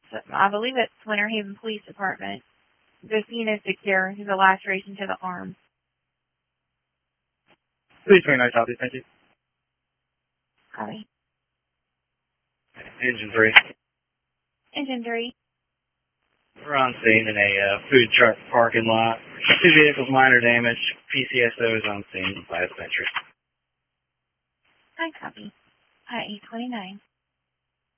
I believe it's Winter Haven Police Department. The scene is secure. There's a laceration to the arm. Please 29 copy, thank you. Copy. Engine 3. Engine 3. We're on scene in a food truck parking lot. 2 vehicles, minor damage. PCSO is on scene, last entry. I copy. I 829.